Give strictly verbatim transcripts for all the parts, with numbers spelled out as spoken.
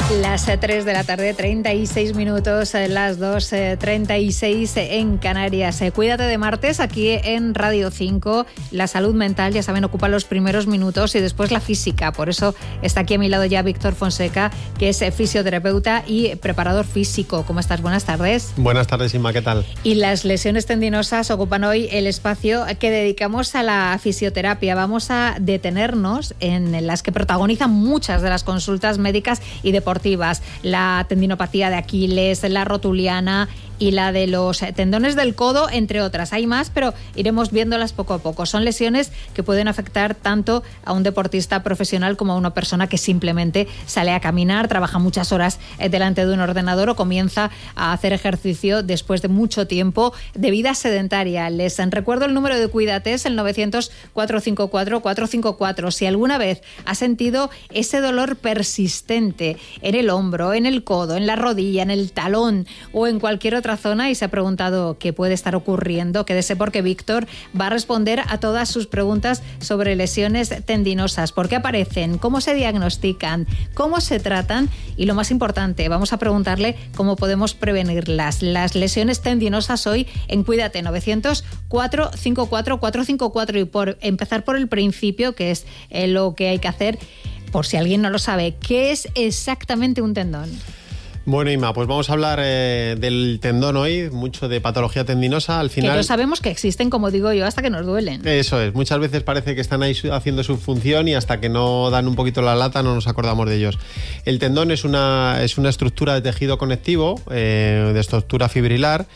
Las tres de la tarde, treinta y seis minutos, las dos, treinta y seis en Canarias. Cuídate de martes aquí en Radio cinco. La salud mental, ya saben, ocupa los primeros minutos y después la física. Por eso está aquí a mi lado ya Víctor Fonseca, que es fisioterapeuta y preparador físico. ¿Cómo estás? Buenas tardes. Buenas tardes, Inma, ¿qué tal? Y las lesiones tendinosas ocupan hoy el espacio que dedicamos a la fisioterapia. Vamos a detenernos en las que protagonizan muchas de las consultas médicas y deportivas. La tendinopatía de Aquiles, la rotuliana y la de los tendones del codo, entre otras. Hay más, pero iremos viéndolas poco a poco. Son lesiones que pueden afectar tanto a un deportista profesional como a una persona que simplemente sale a caminar, trabaja muchas horas delante de un ordenador o comienza a hacer ejercicio después de mucho tiempo de vida sedentaria. Les recuerdo el número de Cuídate, es el novecientos, cuatrocientos cincuenta y cuatro, cuatrocientos cincuenta y cuatro. Si alguna vez ha sentido ese dolor persistente en el hombro, en el codo, en la rodilla, en el talón o en cualquier otra zona y se ha preguntado qué puede estar ocurriendo, quédese porque Víctor va a responder a todas sus preguntas sobre lesiones tendinosas. ¿Por qué aparecen? ¿Cómo se diagnostican? ¿Cómo se tratan? Y lo más importante, vamos a preguntarle cómo podemos prevenirlas. Las lesiones tendinosas hoy en Cuídate, novecientos, cuatrocientos cincuenta y cuatro, cuatrocientos cincuenta y cuatro. Y por empezar por el principio, que es eh, lo que hay que hacer, por si alguien no lo sabe, ¿qué es exactamente un tendón? Bueno, Inma, pues vamos a hablar eh, del tendón hoy, mucho de patología tendinosa. Al final, que no sabemos que existen, como digo yo, hasta que nos duelen. Eso es, muchas veces parece que están ahí haciendo su función y hasta que no dan un poquito la lata no nos acordamos de ellos. El tendón es una, es una estructura de tejido conectivo, eh, de estructura fibrilar,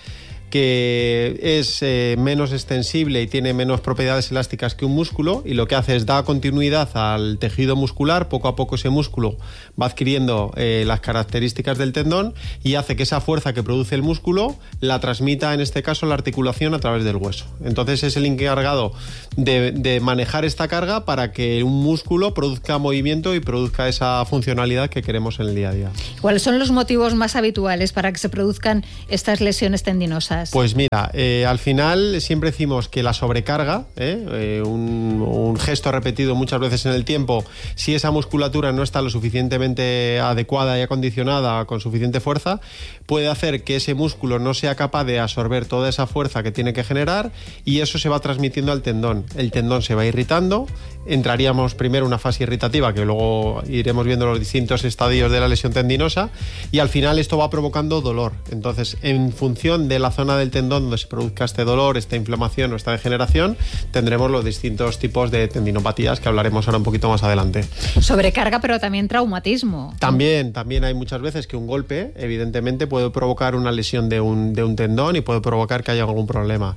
que es eh, menos extensible y tiene menos propiedades elásticas que un músculo, y lo que hace es dar continuidad al tejido muscular. Poco a poco ese músculo va adquiriendo eh, las características del tendón y hace que esa fuerza que produce el músculo la transmita, en este caso, la articulación a través del hueso. Entonces es el encargado de, de manejar esta carga para que un músculo produzca movimiento y produzca esa funcionalidad que queremos en el día a día. ¿Cuáles son los motivos más habituales para que se produzcan estas lesiones tendinosas? Pues mira, eh, al final siempre decimos que la sobrecarga, eh, eh, un, un gesto repetido muchas veces en el tiempo, si esa musculatura no está lo suficientemente adecuada y acondicionada con suficiente fuerza, puede hacer que ese músculo no sea capaz de absorber toda esa fuerza que tiene que generar, y eso se va transmitiendo al tendón. El tendón se va irritando, entraríamos primero en una fase irritativa, que luego iremos viendo los distintos estadios de la lesión tendinosa, y al final esto va provocando dolor. Entonces, en función de la zona del tendón donde se produzca este dolor, esta inflamación o esta degeneración, tendremos los distintos tipos de tendinopatías que hablaremos ahora un poquito más adelante. Sobrecarga, pero también traumatismo. También, también hay muchas veces que un golpe, evidentemente, puede provocar una lesión de un, de un tendón y puede provocar que haya algún problema.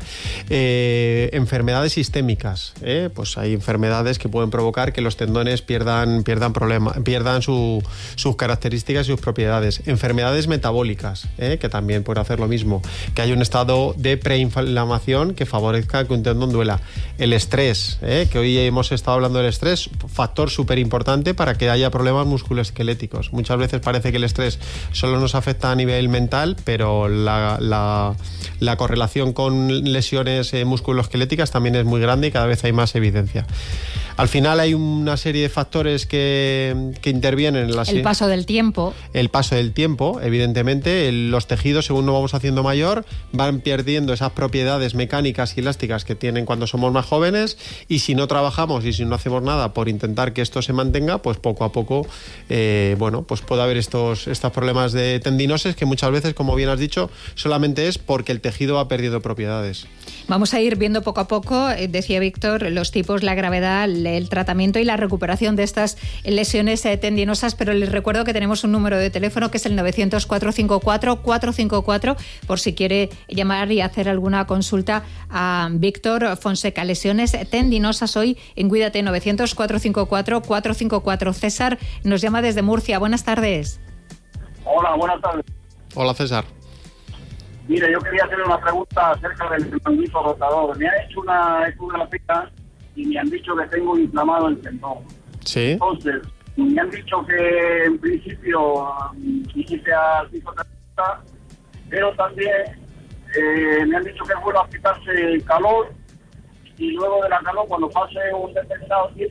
Eh, enfermedades sistémicas, ¿eh? Pues hay enfermedades que pueden provocar que los tendones pierdan, pierdan, problema, pierdan su, sus características y sus propiedades. Enfermedades metabólicas, ¿eh? Que también pueden hacer lo mismo. Que hay un estado de preinflamación que favorezca que un tendón duela. El estrés, ¿eh? Que hoy hemos estado hablando del estrés, factor súper importante para que haya problemas musculoesqueléticos. Muchas veces parece que el estrés solo nos afecta a nivel mental, pero la, la, la correlación con lesiones eh, musculoesqueléticas también es muy grande y cada vez hay más evidencia. Al final hay una serie de factores que, que intervienen en la... El paso del tiempo. El paso del tiempo, evidentemente. El, los tejidos, según nos vamos haciendo mayor, van perdiendo esas propiedades mecánicas y elásticas que tienen cuando somos más jóvenes, y si no trabajamos y si no hacemos nada por intentar que esto se mantenga, pues poco a poco eh, bueno, pues puede haber estos, estos problemas de tendinosis que muchas veces, como bien has dicho, solamente es porque el tejido va perdiendo propiedades. Vamos a ir viendo poco a poco, decía Víctor, los tipos, la gravedad, el tratamiento y la recuperación de estas lesiones tendinosas, pero les recuerdo que tenemos un número de teléfono que es el novecientos, cuatrocientos cincuenta y cuatro, cuatrocientos cincuenta y cuatro, por si quiere llamar y hacer alguna consulta a Víctor Fonseca. Lesiones tendinosas hoy en Cuídate, novecientos, cuatrocientos cincuenta y cuatro, cuatrocientos cincuenta y cuatro. César nos llama desde Murcia. Buenas tardes. Hola, buenas tardes. Hola, César. Mire, yo quería hacer una pregunta acerca del manguito rotador. Me ha hecho una ecografía y me han dicho que tengo inflamado el tendón. Sí. Entonces, me han dicho que en principio hice al fisioterapeuta, pero también eh, me han dicho que es bueno aplicarse calor, y luego de la calor, cuando pase un determinado tiempo,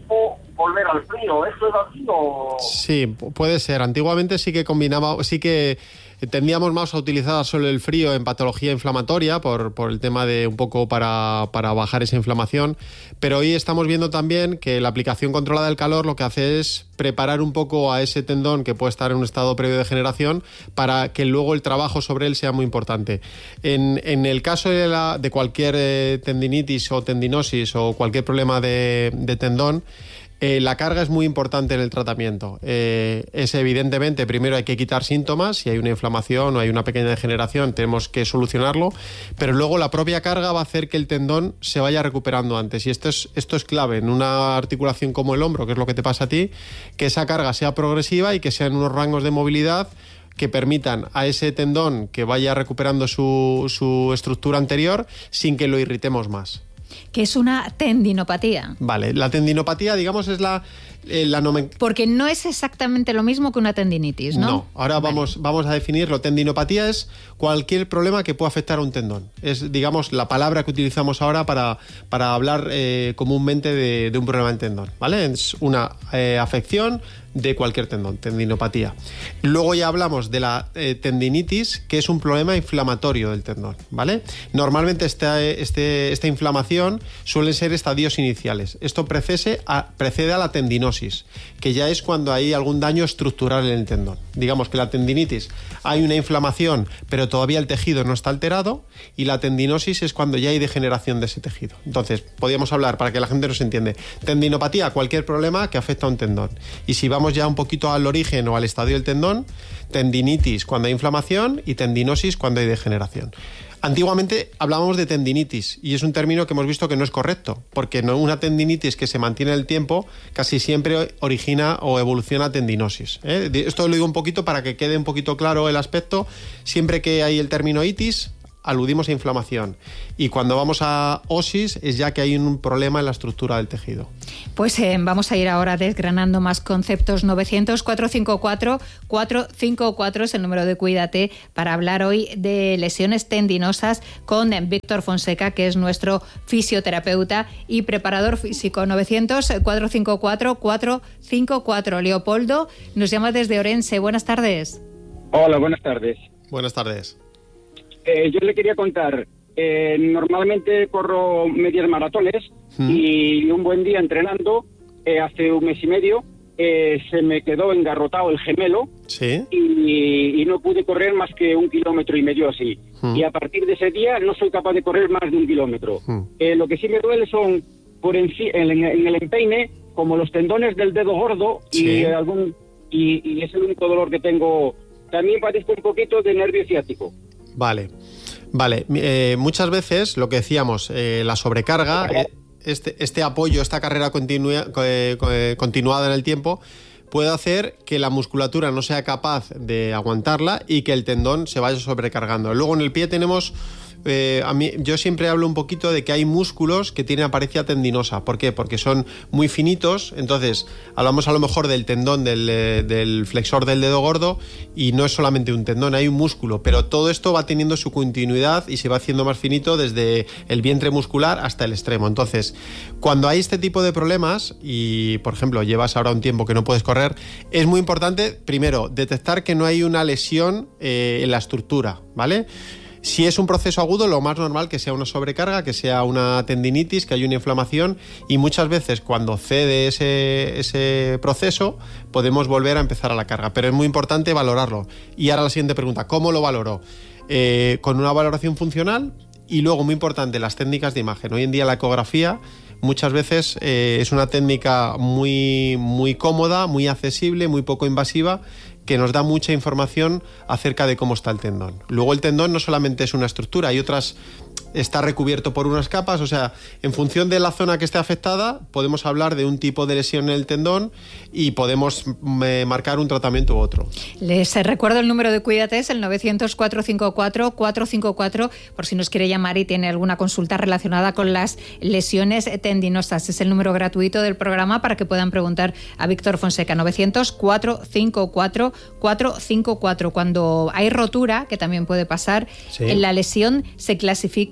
volver al frío. ¿Esto es así o...? Sí, puede ser. Antiguamente sí que combinaba, sí que tendíamos más a utilizar solo el frío en patología inflamatoria por, por el tema de un poco para, para bajar esa inflamación, pero hoy estamos viendo también que la aplicación controlada del calor lo que hace es preparar un poco a ese tendón que puede estar en un estado previo de degeneración para que luego el trabajo sobre él sea muy importante. En, en el caso de, la, de cualquier eh, tendinitis o tendinosis o cualquier problema de, de tendón, Eh, la carga es muy importante en el tratamiento. Eh, es evidentemente, primero hay que quitar síntomas, si hay una inflamación o hay una pequeña degeneración tenemos que solucionarlo, pero luego la propia carga va a hacer que el tendón se vaya recuperando antes, y esto es, esto es clave en una articulación como el hombro, que es lo que te pasa a ti, que esa carga sea progresiva y que sean unos rangos de movilidad que permitan a ese tendón que vaya recuperando su, su estructura anterior sin que lo irritemos más. ¿Qué es una tendinopatía? Vale, la tendinopatía, digamos, es la, eh, la nomen... Porque no es exactamente lo mismo que una tendinitis, ¿no? No, ahora vale. vamos, vamos a definirlo. Tendinopatía es cualquier problema que pueda afectar a un tendón. Es, digamos, la palabra que utilizamos ahora para, para hablar eh, comúnmente de, de un problema del tendón, ¿vale? Es una eh, afección de cualquier tendón, tendinopatía. Luego ya hablamos de la eh, tendinitis, que es un problema inflamatorio del tendón, ¿vale? Normalmente esta, este, esta inflamación suelen ser estadios iniciales. Esto precede a, precede a la tendinosis, que ya es cuando hay algún daño estructural en el tendón. Digamos que la tendinitis, hay una inflamación, pero todavía el tejido no está alterado, y la tendinosis es cuando ya hay degeneración de ese tejido. Entonces, podríamos hablar, para que la gente nos entiende, tendinopatía, cualquier problema que afecta a un tendón. Y si vamos ya un poquito al origen o al estadio del tendón, tendinitis cuando hay inflamación y tendinosis cuando hay degeneración. Antiguamente hablábamos de tendinitis y es un término que hemos visto que no es correcto, porque no, una tendinitis que se mantiene en el tiempo casi siempre origina o evoluciona a tendinosis, ¿eh? Esto lo digo un poquito para que quede un poquito claro el aspecto. Siempre que hay el término itis, aludimos a inflamación, y cuando vamos a osis es ya que hay un problema en la estructura del tejido. Pues eh, vamos a ir ahora desgranando más conceptos. Novecientos, cuatrocientos cincuenta y cuatro, cuatrocientos cincuenta y cuatro es el número de Cuídate para hablar hoy de lesiones tendinosas con Víctor Fonseca, que es nuestro fisioterapeuta y preparador físico. Novecientos, cuatrocientos cincuenta y cuatro, cuatrocientos cincuenta y cuatro. Leopoldo nos llama desde Orense. Buenas tardes. Hola, buenas tardes. Buenas tardes. Eh, yo le quería contar, eh, normalmente corro medias maratones ¿Mm? y un buen día entrenando, eh, hace un mes y medio, eh, se me quedó engarrotado el gemelo. ¿Sí? y, y no pude correr más que un kilómetro y medio así. ¿Mm? Y a partir de ese día no soy capaz de correr más de un kilómetro. ¿Mm? Eh, lo que sí me duele son por en, en, en el empeine, como los tendones del dedo gordo. ¿Sí? y, algún, y, y es el único dolor que tengo. También padezco un poquito de nervio ciático. Vale, vale. Eh, muchas veces, lo que decíamos, eh, la sobrecarga, eh, este, este apoyo, esta carrera continua, eh, eh, continuada en el tiempo, puede hacer que la musculatura no sea capaz de aguantarla y que el tendón se vaya sobrecargando. Luego en el pie tenemos... Eh, a mí, yo siempre hablo un poquito de que hay músculos que tienen apariencia tendinosa. ¿Por qué? Porque son muy finitos. Entonces hablamos a lo mejor del tendón del, eh, del flexor del dedo gordo, y no es solamente un tendón, hay un músculo, pero todo esto va teniendo su continuidad y se va haciendo más finito desde el vientre muscular hasta el extremo. Entonces, cuando hay este tipo de problemas y, por ejemplo, llevas ahora un tiempo que no puedes correr, es muy importante, primero, detectar que no hay una lesión eh, en la estructura, ¿vale? Si es un proceso agudo, lo más normal que sea una sobrecarga, que sea una tendinitis, que haya una inflamación, y muchas veces cuando cede ese, ese proceso podemos volver a empezar a la carga, pero es muy importante valorarlo. Y ahora la siguiente pregunta, ¿cómo lo valoro? Eh, con una valoración funcional, y luego muy importante, las técnicas de imagen. Hoy en día la ecografía muchas veces eh, es una técnica muy, muy cómoda, muy accesible, muy poco invasiva, que nos da mucha información acerca de cómo está el tendón. Luego el tendón no solamente es una estructura, hay otras, está recubierto por unas capas, o sea, en función de la zona que esté afectada, podemos hablar de un tipo de lesión en el tendón y podemos eh, marcar un tratamiento u otro. Les recuerdo el número de Cuídate, es el novecientos, cuatrocientos cincuenta y cuatro, cuatrocientos cincuenta y cuatro, por si nos quiere llamar y tiene alguna consulta relacionada con las lesiones tendinosas. Es el número gratuito del programa para que puedan preguntar a Víctor Fonseca. Novecientos, cuatrocientos cincuenta y cuatro, cuatrocientos cincuenta y cuatro. Cuando hay rotura, que también puede pasar, sí, la lesión se clasifica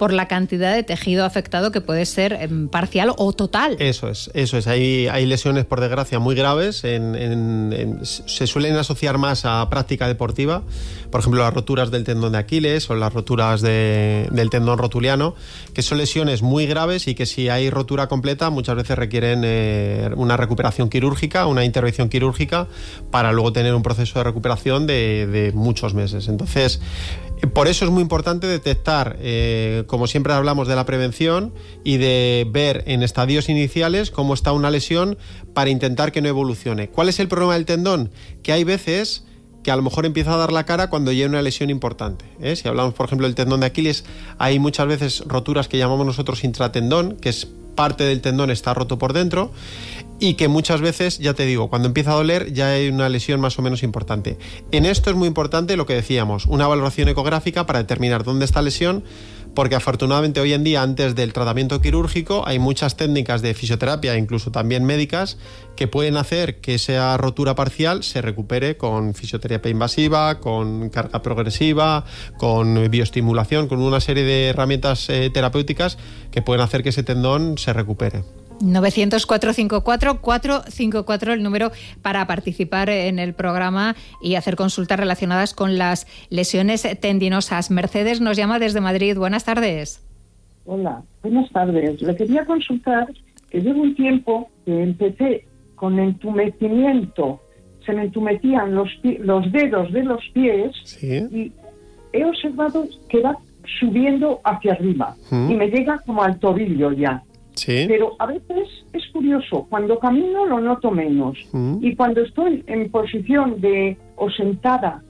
por la cantidad de tejido afectado que puede ser eh, parcial o total. Eso es, eso es. Hay, hay lesiones, por desgracia, muy graves. En, en, en, se suelen asociar más a práctica deportiva. Por ejemplo, las roturas del tendón de Aquiles o las roturas de, del tendón rotuliano, que son lesiones muy graves y que si hay rotura completa muchas veces requieren eh, una recuperación quirúrgica, una intervención quirúrgica, para luego tener un proceso de recuperación de, de muchos meses. Entonces, por eso es muy importante detectar, eh, como siempre hablamos de la prevención, y de ver en estadios iniciales cómo está una lesión para intentar que no evolucione. ¿Cuál es el problema del tendón? Que hay veces que a lo mejor empieza a dar la cara cuando llega una lesión importante, ¿eh? Si hablamos, por ejemplo, del tendón de Aquiles, hay muchas veces roturas que llamamos nosotros intratendón, que es parte del tendón está roto por dentro, y que muchas veces, ya te digo, cuando empieza a doler ya hay una lesión más o menos importante. En esto es muy importante lo que decíamos, una valoración ecográfica para determinar dónde está la lesión, porque afortunadamente hoy en día, antes del tratamiento quirúrgico, hay muchas técnicas de fisioterapia, incluso también médicas, que pueden hacer que esa rotura parcial se recupere con fisioterapia invasiva, con carga progresiva, con bioestimulación, con una serie de herramientas eh, terapéuticas que pueden hacer que ese tendón se recupere. novecientos, cuatrocientos cincuenta y cuatro, cuatrocientos cincuenta y cuatro, el número para participar en el programa y hacer consultas relacionadas con las lesiones tendinosas. Mercedes nos llama desde Madrid. Buenas tardes. Hola, buenas tardes. Le quería consultar que llevo un tiempo que empecé con entumecimiento. Se me entumecían los, los dedos de los pies. ¿Sí? Y he observado que va subiendo hacia arriba ¿Mm? Y me llega como al tobillo ya. Sí. Pero a veces es curioso, cuando camino lo noto menos ¿Mm? Y cuando estoy en posición de o sentada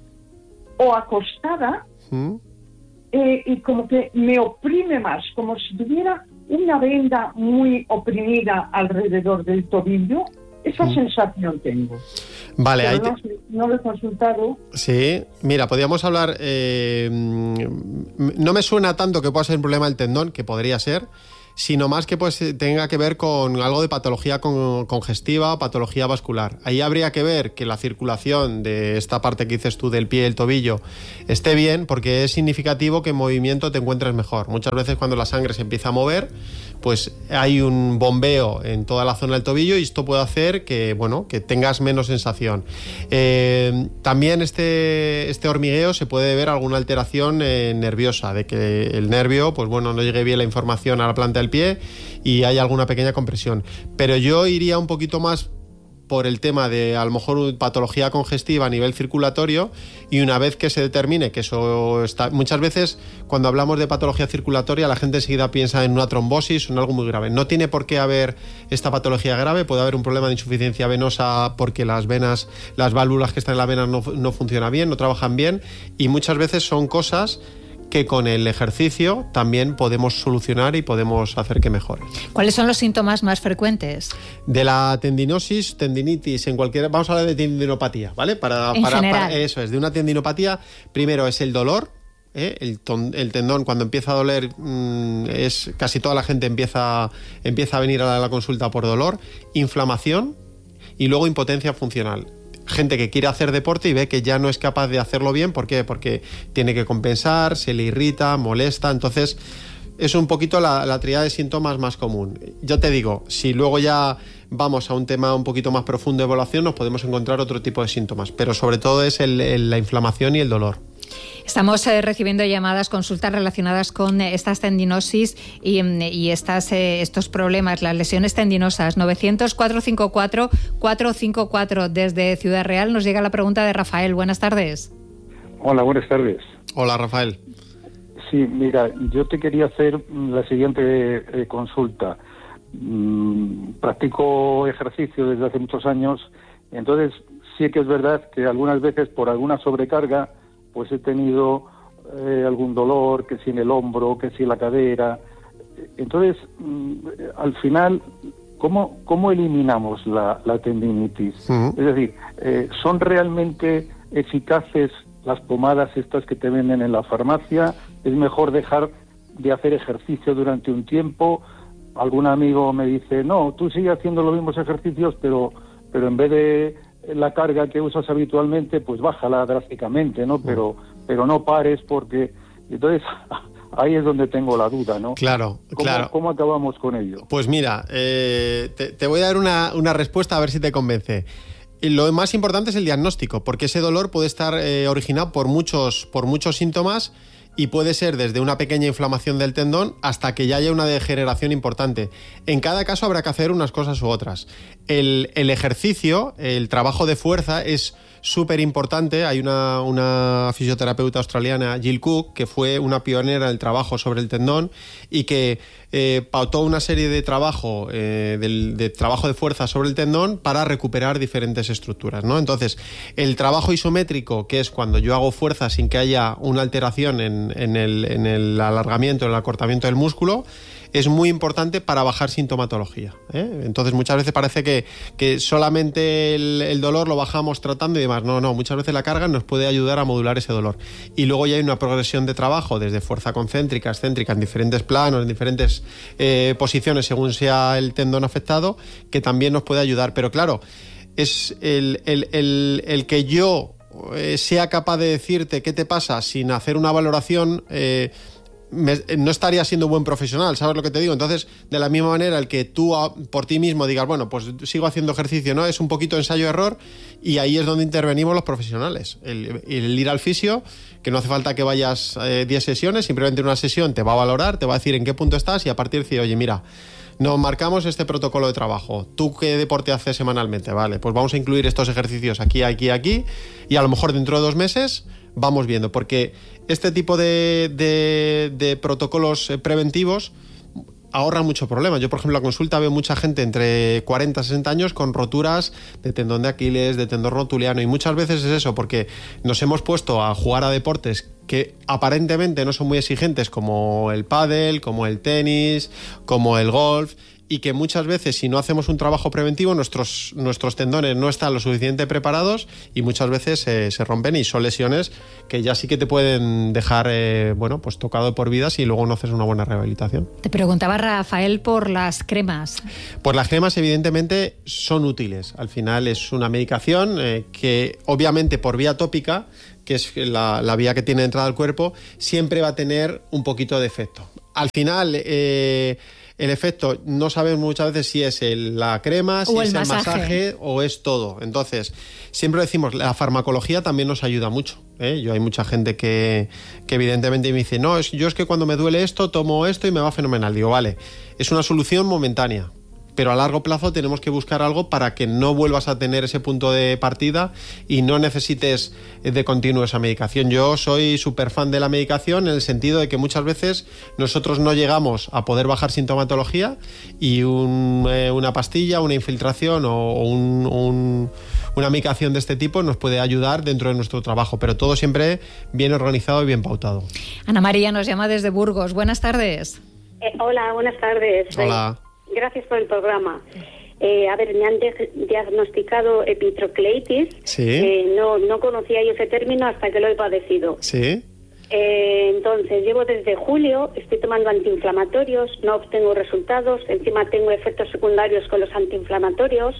o acostada ¿Mm? eh, y como que me oprime más, como si tuviera una venda muy oprimida alrededor del tobillo. Esa ¿Mm? sensación tengo. Vale, pero ahí no, te... no lo he consultado. Sí, mira, podríamos hablar... Eh, no me suena tanto que pueda ser un problema del tendón, que podría ser, sino más que pues tenga que ver con algo de patología con, congestiva, patología vascular. Ahí habría que ver que la circulación de esta parte que dices tú del pie y el tobillo esté bien, porque es significativo que en movimiento te encuentres mejor. Muchas veces cuando la sangre se empieza a mover, pues hay un bombeo en toda la zona del tobillo y esto puede hacer que, bueno, que tengas menos sensación. Eh, también este, este hormigueo se puede ver alguna alteración eh, nerviosa, de que el nervio, pues bueno, no llegue bien la información a la planta del pie y hay alguna pequeña compresión. Pero yo iría un poquito más por el tema de a lo mejor patología congestiva a nivel circulatorio, y una vez que se determine que eso está... Muchas veces cuando hablamos de patología circulatoria la gente enseguida piensa en una trombosis o en algo muy grave. No tiene por qué haber esta patología grave, puede haber un problema de insuficiencia venosa porque las venas, las válvulas que están en la vena no, no funcionan bien, no trabajan bien, y muchas veces son cosas que con el ejercicio también podemos solucionar y podemos hacer que mejore. ¿Cuáles son los síntomas más frecuentes? De la tendinosis, tendinitis, en cualquier... Vamos a hablar de tendinopatía, ¿vale? Para, en para, general. Para, eso es, de una tendinopatía, primero es el dolor, ¿eh? el, ton, el tendón cuando empieza a doler, mmm, es casi toda la gente empieza, empieza a venir a la, a la consulta por dolor, inflamación y luego impotencia funcional. Gente que quiere hacer deporte y ve que ya no es capaz de hacerlo bien. ¿Por qué? Porque tiene que compensar, se le irrita, molesta. Entonces es un poquito la, la tríada de síntomas más común. Yo te digo, si luego ya vamos a un tema un poquito más profundo de evaluación, nos podemos encontrar otro tipo de síntomas, pero sobre todo es el, el, la inflamación y el dolor. Estamos eh, recibiendo llamadas, consultas relacionadas con eh, estas tendinosis y, y estas, eh, estos problemas, las lesiones tendinosas. novecientos, cuatrocientos cincuenta y cuatro, cuatrocientos cincuenta y cuatro. Desde Ciudad Real nos llega la pregunta de Rafael. Buenas tardes. Hola, buenas tardes. Hola, Rafael. Sí, mira, yo te quería hacer la siguiente eh, consulta. Mm, practico ejercicio desde hace muchos años, entonces sí que es verdad que algunas veces por alguna sobrecarga pues he tenido eh, algún dolor, que si en el hombro, que si en la cadera. Entonces, mm, al final, ¿cómo, cómo eliminamos la, la tendinitis? Uh-huh. Es decir, eh, ¿son realmente eficaces las pomadas estas que te venden en la farmacia? ¿Es mejor dejar de hacer ejercicio durante un tiempo? Algún amigo me dice, no, tú sigue haciendo los mismos ejercicios, pero, pero en vez de la carga que usas habitualmente, pues bájala drásticamente, ¿no? Pero, pero no pares porque... Entonces, ahí es donde tengo la duda, ¿no? Claro, ¿Cómo, claro. ¿Cómo acabamos con ello? Pues mira, eh, te, te voy a dar una, una respuesta a ver si te convence. Y lo más importante es el diagnóstico, porque ese dolor puede estar eh, originado por muchos, por muchos síntomas y puede ser desde una pequeña inflamación del tendón hasta que ya haya una degeneración importante. En cada caso habrá que hacer unas cosas u otras. El, el ejercicio, el trabajo de fuerza es súper importante. Hay una, una fisioterapeuta australiana, Jill Cook, que fue una pionera del trabajo sobre el tendón y que eh, pautó una serie de trabajo, eh, de, de trabajo de fuerza sobre el tendón para recuperar diferentes estructuras, ¿no? Entonces, el trabajo isométrico, que es cuando yo hago fuerza sin que haya una alteración en, en, el, en el alargamiento, en el acortamiento del músculo, es muy importante para bajar sintomatología, ¿eh? Entonces muchas veces parece que, que solamente el, el dolor lo bajamos tratando y demás. No, no, muchas veces la carga nos puede ayudar a modular ese dolor. Y luego ya hay una progresión de trabajo desde fuerza concéntrica, excéntrica, en diferentes planos, en diferentes eh, posiciones según sea el tendón afectado, que también nos puede ayudar. Pero claro, es el, el, el, el que yo eh, sea capaz de decirte qué te pasa sin hacer una valoración... Eh, Me, no estaría siendo buen profesional, ¿sabes lo que te digo? Entonces, de la misma manera, el que tú a, por ti mismo digas, bueno, pues sigo haciendo ejercicio, ¿no? Es un poquito ensayo-error y ahí es donde intervenimos los profesionales. El, el ir al fisio, que no hace falta que vayas eh, diez sesiones, simplemente una sesión te va a valorar, te va a decir en qué punto estás y a partir de decir, oye, mira, nos marcamos este protocolo de trabajo. ¿Tú qué deporte haces semanalmente? Vale, pues vamos a incluir estos ejercicios aquí, aquí, aquí y a lo mejor dentro de dos meses vamos viendo, porque este tipo de, de, de protocolos preventivos ahorran mucho problema. Yo, por ejemplo, en la consulta veo mucha gente entre cuarenta y sesenta años con roturas de tendón de Aquiles, de tendón rotuliano, y muchas veces es eso, porque nos hemos puesto a jugar a deportes que aparentemente no son muy exigentes, como el pádel, como el tenis, como el golf, y que muchas veces, si no hacemos un trabajo preventivo, nuestros, nuestros tendones no están lo suficientemente preparados y muchas veces eh, se rompen, y son lesiones que ya sí que te pueden dejar eh, bueno, pues tocado por vida si luego no haces una buena rehabilitación. Te preguntaba, Rafael, por las cremas. Pues las cremas evidentemente son útiles. Al final es una medicación eh, que obviamente por vía tópica, que es la, la vía que tiene de entrada al cuerpo, siempre va a tener un poquito de efecto. Al final... Eh, El efecto no sabemos muchas veces si es el, la crema, si o el es masaje. el masaje o es todo. Entonces, siempre decimos, la farmacología también nos ayuda mucho, ¿eh? Yo hay mucha gente que, que evidentemente me dice, no, es, yo es que cuando me duele esto, tomo esto y me va fenomenal. Digo, vale, es una solución momentánea, pero a largo plazo tenemos que buscar algo para que no vuelvas a tener ese punto de partida y no necesites de continuo esa medicación. Yo soy súper fan de la medicación en el sentido de que muchas veces nosotros no llegamos a poder bajar sintomatología y un, eh, una pastilla, una infiltración o, o un, un, una medicación de este tipo nos puede ayudar dentro de nuestro trabajo, pero todo siempre bien organizado y bien pautado. Ana María nos llama desde Burgos. Buenas tardes. Eh, hola, buenas tardes. Hola. Gracias por el programa. Eh, a ver, me han de- diagnosticado epitrocleitis. Sí. Eh, no, no conocía yo ese término hasta que lo he padecido. Sí. Eh, entonces, llevo desde julio, estoy tomando antiinflamatorios, no obtengo resultados, encima tengo efectos secundarios con los antiinflamatorios.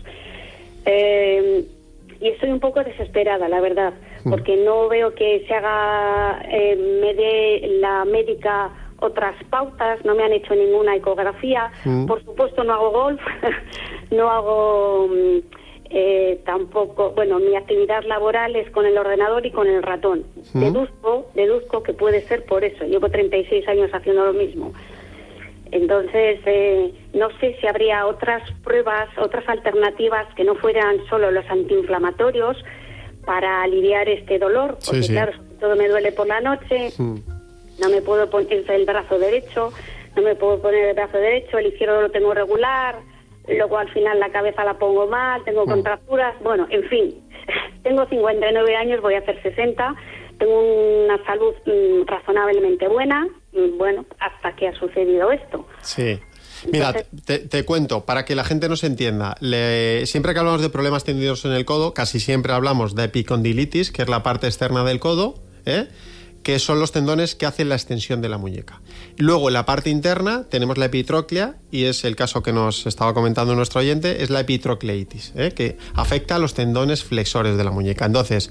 Eh, y estoy un poco desesperada, la verdad, porque no veo que se haga, eh, me dé la médica otras pautas, no me han hecho ninguna ecografía, Mm. por supuesto no hago golf, no hago mm, eh, tampoco, bueno, mi actividad laboral es con el ordenador y con el ratón. Mm. Deduzco, deduzco que puede ser por eso, llevo treinta y seis años haciendo lo mismo. Entonces, eh, no sé si habría otras pruebas, otras alternativas que no fueran solo los antiinflamatorios para aliviar este dolor, porque Sí, sí. claro, sobre todo me duele por la noche. Mm. No me puedo poner el brazo derecho, no me puedo poner el brazo derecho, el izquierdo lo tengo regular, luego al final la cabeza la pongo mal, tengo contracturas, bueno, en fin, tengo cincuenta y nueve años, voy a hacer sesenta, tengo una salud mmm, razonablemente buena, mmm, bueno, hasta que ha sucedido esto. Sí. Mira, Entonces- te, te cuento, para que la gente nos entienda, le- siempre que hablamos de problemas tendidos en el codo, casi siempre hablamos de epicondilitis, que es la parte externa del codo, ¿eh? que son los tendones que hacen la extensión de la muñeca. Luego, en la parte interna, tenemos la epitróclea, y es el caso que nos estaba comentando nuestro oyente, es la epitrocleitis, ¿eh? que afecta a los tendones flexores de la muñeca. Entonces,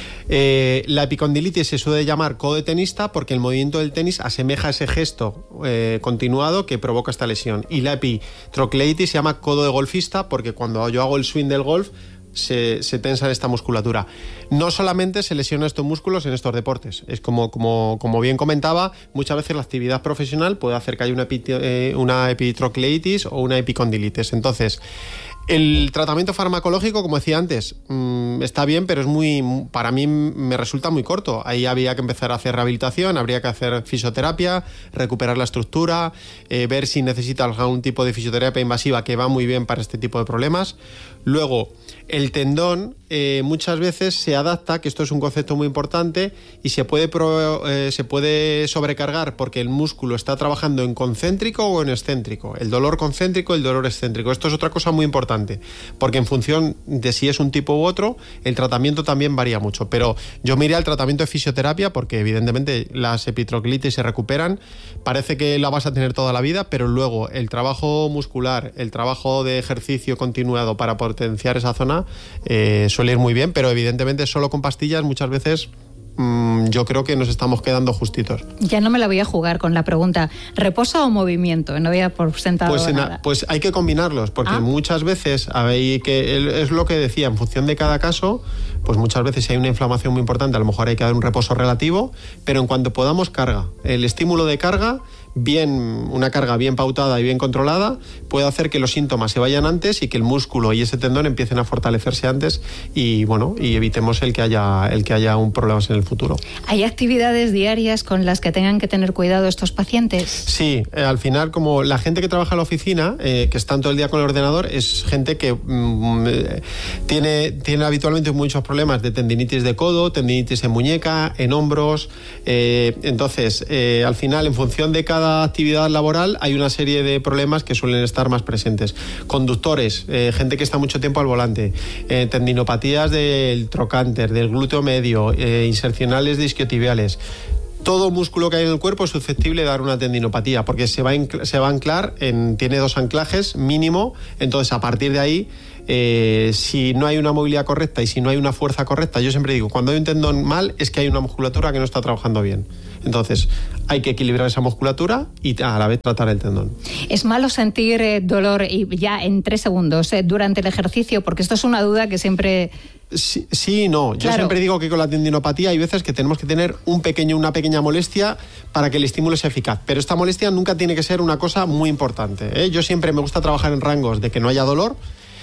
eh, la epicondilitis se suele llamar codo de tenista porque el movimiento del tenis asemeja a ese gesto eh, continuado que provoca esta lesión. Y la epitrocleitis se llama codo de golfista porque cuando yo hago el swing del golf, Se, se tensa esta musculatura. No solamente se lesionan estos músculos en estos deportes, es como, como, como bien comentaba, muchas veces la actividad profesional puede hacer que haya una, epi, eh, una epitrocleitis o una epicondilitis. Entonces, el tratamiento farmacológico, como decía antes, mmm, está bien, pero es muy, para mí me resulta muy corto. Ahí había que empezar a hacer rehabilitación, habría que hacer fisioterapia, recuperar la estructura, eh, ver si necesita algún tipo de fisioterapia invasiva que va muy bien para este tipo de problemas. Luego, el tendón eh, muchas veces se adapta, que esto es un concepto muy importante, y se puede, pro, eh, se puede sobrecargar porque el músculo está trabajando en concéntrico o en excéntrico. El dolor concéntrico, el dolor excéntrico. Esto es otra cosa muy importante, porque en función de si es un tipo u otro, el tratamiento también varía mucho. Pero yo me iría al tratamiento de fisioterapia porque evidentemente las epitrocleitis se recuperan. Parece que la vas a tener toda la vida, pero luego el trabajo muscular, el trabajo de ejercicio continuado para potenciar esa zona eh, suele ir muy bien, pero evidentemente solo con pastillas muchas veces mmm, yo creo que nos estamos quedando justitos. Ya no me la voy a jugar con la pregunta ¿reposo o movimiento? No voy a por sentado pues, en, nada. Pues hay que combinarlos, porque ah. muchas veces hay que, es lo que decía, en función de cada caso, pues muchas veces si hay una inflamación muy importante, a lo mejor hay que dar un reposo relativo, pero en cuanto podamos, carga. El estímulo de carga, bien, una carga bien pautada y bien controlada, puede hacer que los síntomas se vayan antes y que el músculo y ese tendón empiecen a fortalecerse antes y bueno, y evitemos el que haya el que haya un problema en el futuro. ¿Hay actividades diarias con las que tengan que tener cuidado estos pacientes? Sí, eh, al final, como la gente que trabaja en la oficina, eh, que están todo el día con el ordenador, es gente que mm, eh, tiene, tiene habitualmente muchos problemas de tendinitis de codo, tendinitis en muñeca, en hombros, eh, entonces, eh, al final, en función de cada actividad laboral hay una serie de problemas que suelen estar más presentes. Conductores, eh, gente que está mucho tiempo al volante, eh, tendinopatías del trocánter, del glúteo medio, eh, insercionales de isquiotibiales. Todo músculo que hay en el cuerpo es susceptible de dar una tendinopatía porque se va a, se va a anclar, en, tiene dos anclajes mínimo, entonces a partir de ahí Eh, si no hay una movilidad correcta y si no hay una fuerza correcta, yo siempre digo, cuando hay un tendón mal es que hay una musculatura que no está trabajando bien. Entonces hay que equilibrar esa musculatura y a la vez tratar el tendón. ¿Es malo sentir eh, dolor y ya en tres segundos eh, durante el ejercicio? Porque esto es una duda que siempre... Sí, sí y no. Yo claro. siempre digo que con la tendinopatía hay veces que tenemos que tener un pequeño, una pequeña molestia para que el estímulo sea eficaz. Pero esta molestia nunca tiene que ser una cosa muy importante, ¿eh? Yo siempre me gusta trabajar en rangos de que no haya dolor,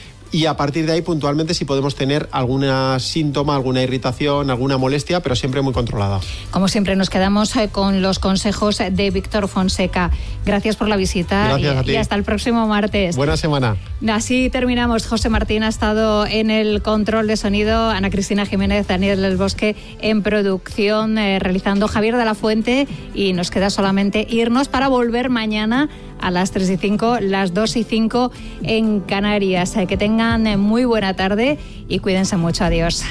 y a partir de ahí puntualmente si podemos tener algún síntoma, alguna irritación, alguna molestia, pero siempre muy controlada. Como siempre nos quedamos con los consejos de Víctor Fonseca. Gracias por la visita. Gracias a ti. Y hasta el próximo martes. Buena semana. Así terminamos. José Martín ha estado en el control de sonido, Ana Cristina Jiménez, Daniel del Bosque en producción, eh, realizando Javier de la Fuente, y nos queda solamente irnos para volver mañana a las tres y cinco, las dos y cinco en Canarias. Que tengan muy buena tarde y cuídense mucho. Adiós.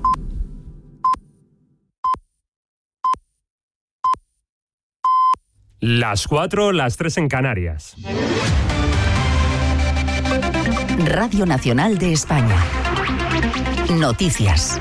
Las cuatro, las tres en Canarias. Radio Nacional de España. Noticias.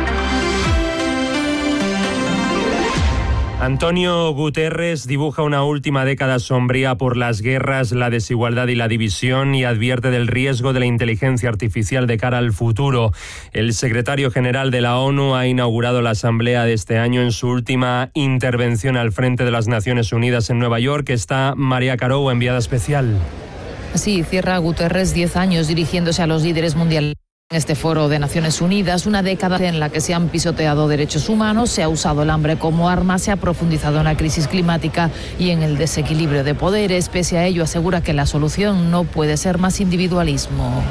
Antonio Guterres dibuja una última década sombría por las guerras, la desigualdad y la división y advierte del riesgo de la inteligencia artificial de cara al futuro. El secretario general de la ONU ha inaugurado la asamblea de este año en su última intervención al frente de las Naciones Unidas en Nueva York. Está María Carou, enviada especial. Sí, cierra Guterres diez años dirigiéndose a los líderes mundiales. En este foro de Naciones Unidas, una década en la que se han pisoteado derechos humanos, se ha usado el hambre como arma, se ha profundizado en la crisis climática y en el desequilibrio de poderes. Pese a ello, asegura que la solución no puede ser más individualismo,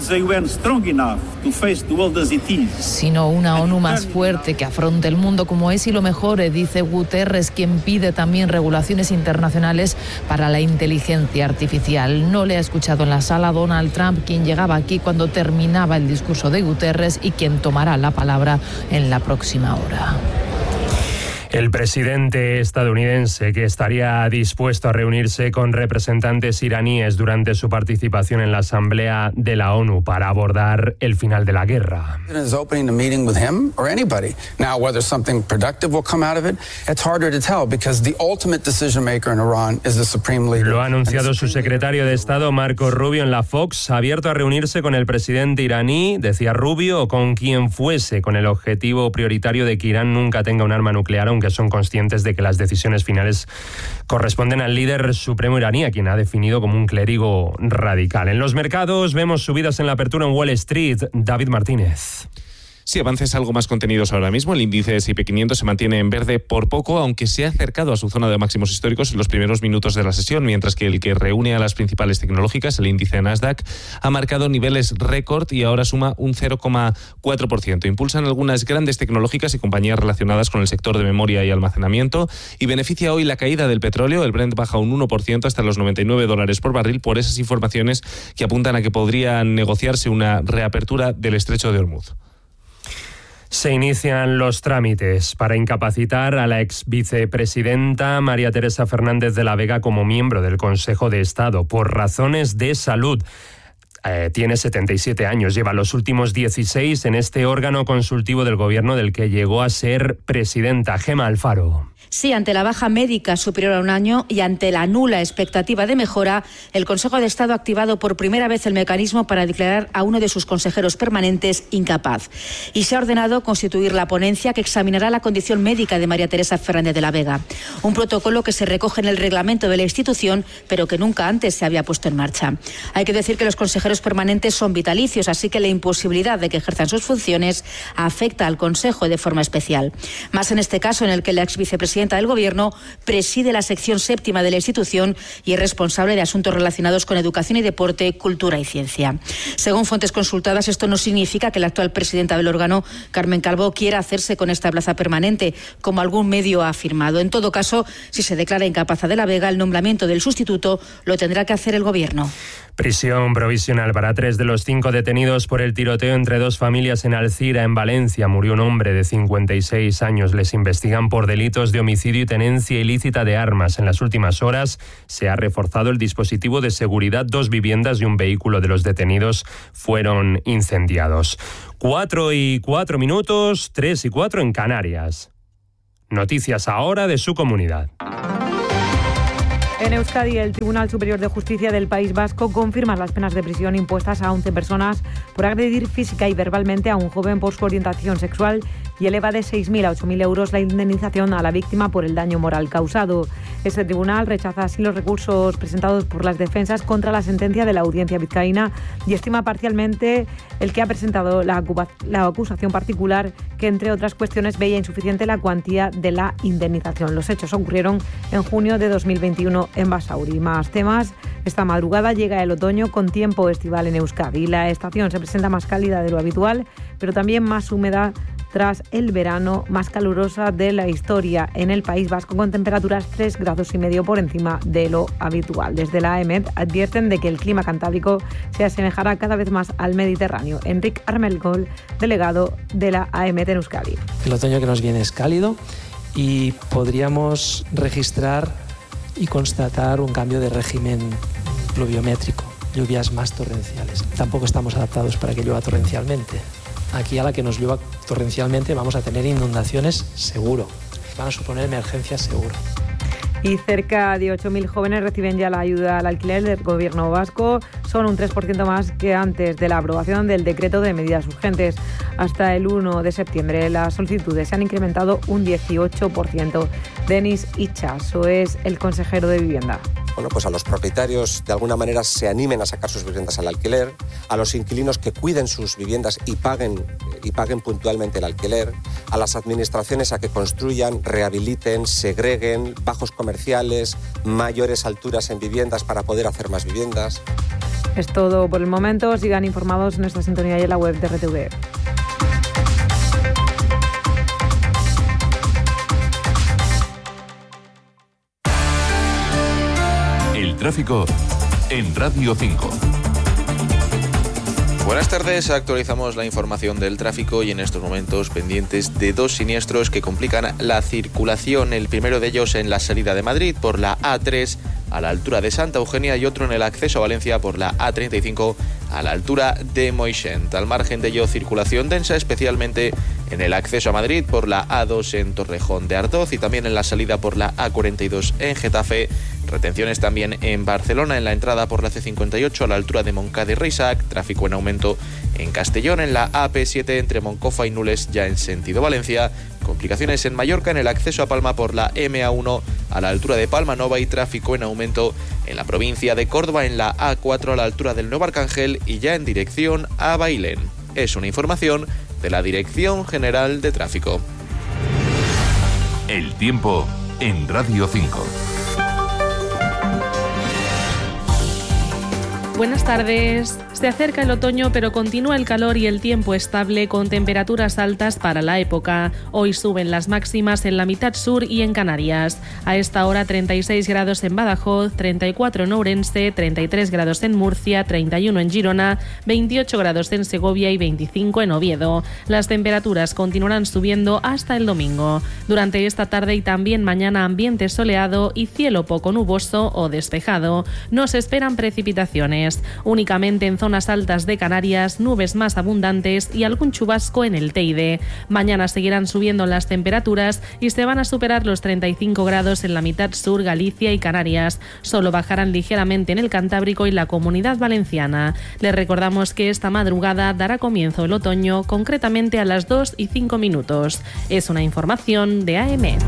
sino una ONU más fuerte que afronte el mundo como es y lo mejore, dice Guterres, quien pide también regulaciones internacionales para la inteligencia artificial. No le ha escuchado en la sala Donald Trump, quien llegaba aquí cuando terminaba el discurso de Guterres y quien tomará la palabra en la próxima hora. El presidente estadounidense, que estaría dispuesto a reunirse con representantes iraníes durante su participación en la Asamblea de la ONU para abordar el final de la guerra. Lo ha anunciado su secretario de Estado, Marco Rubio, en la Fox, abierto a reunirse con el presidente iraní, decía Rubio, o con quien fuese, con el objetivo prioritario de que Irán nunca tenga un arma nuclear, aunque son conscientes de que las decisiones finales corresponden al líder supremo iraní, a quien ha definido como un clérigo radical. En los mercados vemos subidas en la apertura en Wall Street. David Martínez. Sí, avances algo más contenidos ahora mismo. El índice S y P quinientos se mantiene en verde por poco, aunque se ha acercado a su zona de máximos históricos en los primeros minutos de la sesión, mientras que el que reúne a las principales tecnológicas, el índice Nasdaq, ha marcado niveles récord y ahora suma un cero coma cuatro por ciento. Impulsan algunas grandes tecnológicas y compañías relacionadas con el sector de memoria y almacenamiento, y beneficia hoy la caída del petróleo. El Brent baja un uno por ciento hasta los noventa y nueve dólares por barril por esas informaciones que apuntan a que podría negociarse una reapertura del estrecho de Hormuz. Se inician los trámites para incapacitar a la ex vicepresidenta María Teresa Fernández de la Vega como miembro del Consejo de Estado por razones de salud. Eh, tiene setenta y siete años, lleva los últimos dieciséis en este órgano consultivo del Gobierno del que llegó a ser presidenta. Gemma Alfaro. Sí, ante la baja médica superior a un año y ante la nula expectativa de mejora, el Consejo de Estado ha activado por primera vez el mecanismo para declarar a uno de sus consejeros permanentes incapaz. Y se ha ordenado constituir la ponencia que examinará la condición médica de María Teresa Fernández de la Vega. Un protocolo que se recoge en el reglamento de la institución, pero que nunca antes se había puesto en marcha. Hay que decir que los consejeros permanentes son vitalicios, así que la imposibilidad de que ejerzan sus funciones afecta al Consejo de forma especial. Más en este caso en el que la ex vicepresidenta del Gobierno preside la sección séptima de la institución y es responsable de asuntos relacionados con educación y deporte, cultura y ciencia. Según fuentes consultadas, esto no significa que la actual presidenta del órgano, Carmen Calvo, quiera hacerse con esta plaza permanente, como algún medio ha afirmado. En todo caso, si se declara incapaz de la Vega, el nombramiento del sustituto lo tendrá que hacer el Gobierno. Prisión provisional para tres de los cinco detenidos por el tiroteo entre dos familias en Alcira, en Valencia. Murió un hombre de cincuenta y seis años. Les investigan por delitos de homicidio y tenencia ilícita de armas. En las últimas horas se ha reforzado el dispositivo de seguridad. Dos viviendas y un vehículo de los detenidos fueron incendiados. Cuatro y cuatro minutos, tres y cuatro en Canarias. Noticias ahora de su comunidad. En Euskadi, el Tribunal Superior de Justicia del País Vasco confirma las penas de prisión impuestas a once personas por agredir física y verbalmente a un joven por su orientación sexual y eleva de seis mil a ocho mil euros la indemnización a la víctima por el daño moral causado. Este tribunal rechaza así los recursos presentados por las defensas contra la sentencia de la Audiencia Vizcaína y estima parcialmente el que ha presentado la, la acusación particular, que entre otras cuestiones veía insuficiente la cuantía de la indemnización. Los hechos ocurrieron en junio de dos mil veintiuno en Basauri. Más temas. Esta madrugada llega el otoño con tiempo estival en Euskadi. La estación se presenta más cálida de lo habitual, pero también más húmeda tras el verano más calurosa de la historia en el País Vasco, con temperaturas tres grados y medio por encima de lo habitual. Desde la A E M E T advierten de que el clima cantábrico se asemejará cada vez más al Mediterráneo. Enric Armelgol, delegado de la A E M E T en Euskadi. El otoño que nos viene es cálido y podríamos registrar y constatar un cambio de régimen pluviométrico, lluvias más torrenciales. Tampoco estamos adaptados para que llueva torrencialmente. Aquí, a la que nos llueva torrencialmente, vamos a tener inundaciones seguro. Van a suponer emergencias seguro. Y cerca de ocho mil jóvenes reciben ya la ayuda al alquiler del Gobierno vasco. Son un tres por ciento más que antes de la aprobación del decreto de medidas urgentes. Hasta el uno de septiembre las solicitudes se han incrementado un dieciocho por ciento. Denis Ichaso es el consejero de Vivienda. Bueno, pues a los propietarios de alguna manera se animen a sacar sus viviendas al alquiler, a los inquilinos que cuiden sus viviendas y paguen, y paguen puntualmente el alquiler, a las administraciones a que construyan, rehabiliten, segreguen bajos comerciales, mayores alturas en viviendas para poder hacer más viviendas. Es todo por el momento. Sigan informados en nuestra sintonía y en la web de R T V. El tráfico en Radio cinco. Buenas tardes, actualizamos la información del tráfico y en estos momentos pendientes de dos siniestros que complican la circulación. El primero de ellos en la salida de Madrid por la A tres a la altura de Santa Eugenia y otro en el acceso a Valencia por la A treinta y cinco a la altura de Moixent. Al margen de ello, circulación densa, especialmente en el acceso a Madrid por la A dos en Torrejón de Ardoz y también en la salida por la A cuarenta y dos en Getafe. Retenciones también en Barcelona en la entrada por la C cincuenta y ocho a la altura de Montcada y Reixac. Tráfico en aumento en Castellón en la A P siete entre Moncofa y Nules ya en sentido Valencia. Complicaciones en Mallorca en el acceso a Palma por la M A uno a la altura de Palma Nova y tráfico en aumento en la provincia de Córdoba en la A cuatro a la altura del Nuevo Arcángel y ya en dirección a Bailén. Es una información de la Dirección General de Tráfico. El tiempo en Radio cinco. Buenas tardes. Se acerca el otoño, pero continúa el calor y el tiempo estable con temperaturas altas para la época. Hoy suben las máximas en la mitad sur y en Canarias. A esta hora treinta y seis grados en Badajoz, treinta y cuatro en Ourense, treinta y tres grados en Murcia, treinta y uno en Girona, veintiocho grados en Segovia y veinticinco en Oviedo. Las temperaturas continuarán subiendo hasta el domingo. Durante esta tarde y también mañana ambiente soleado y cielo poco nuboso o despejado. No se esperan precipitaciones. Únicamente en zonas altas de Canarias, nubes más abundantes y algún chubasco en el Teide. Mañana seguirán subiendo las temperaturas y se van a superar los treinta y cinco grados en la mitad sur, Galicia y Canarias. Solo bajarán ligeramente en el Cantábrico y la Comunidad Valenciana. Les recordamos que esta madrugada dará comienzo el otoño, concretamente a las dos y cinco minutos. Es una información de A M.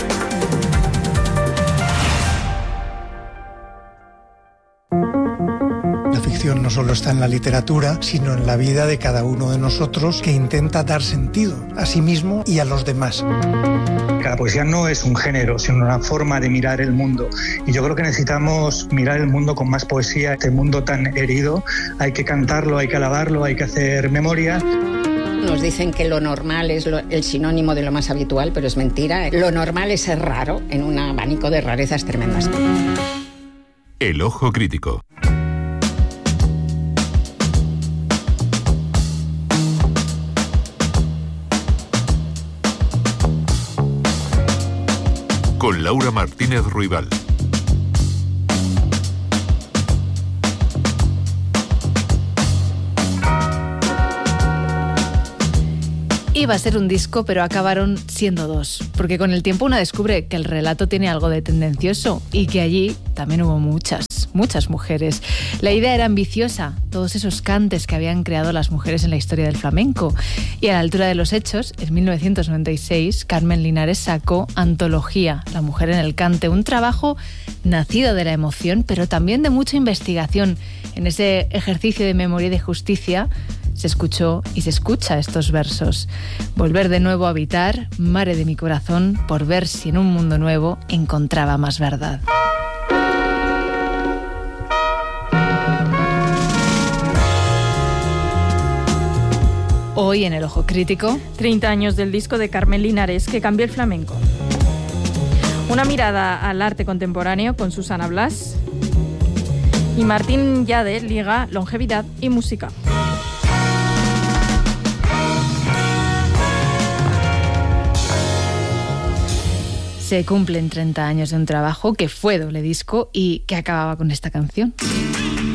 La ficción no solo está en la literatura, sino en la vida de cada uno de nosotros que intenta dar sentido a sí mismo y a los demás. La poesía no es un género, sino una forma de mirar el mundo. Y yo creo que necesitamos mirar el mundo con más poesía. Este mundo tan herido, hay que cantarlo, hay que alabarlo, hay que hacer memoria. Nos dicen que lo normal es lo, el sinónimo de lo más habitual, pero es mentira. Lo normal es ser raro en un abanico de rarezas tremendas. El ojo crítico. Con Laura Martínez Ruibal. Iba a ser un disco, pero acabaron siendo dos, porque con el tiempo una descubre que el relato tiene algo de tendencioso y que allí también hubo muchas, muchas mujeres. La idea era ambiciosa, todos esos cantes que habían creado las mujeres en la historia del flamenco. Y a la altura de los hechos, en mil novecientos noventa y seis, Carmen Linares sacó Antología, la mujer en el cante, un trabajo nacido de la emoción, pero también de mucha investigación. En ese ejercicio de memoria y de justicia se escuchó y se escucha estos versos. Volver de nuevo a habitar, mare de mi corazón, por ver si en un mundo nuevo encontraba más verdad. Hoy en El Ojo Crítico, treinta años del disco de Carmen Linares que cambió el flamenco. Una mirada al arte contemporáneo con Susana Blas. Y Martín Yade liga longevidad y música. Se cumplen treinta años de un trabajo que fue doble disco y que acababa con esta canción.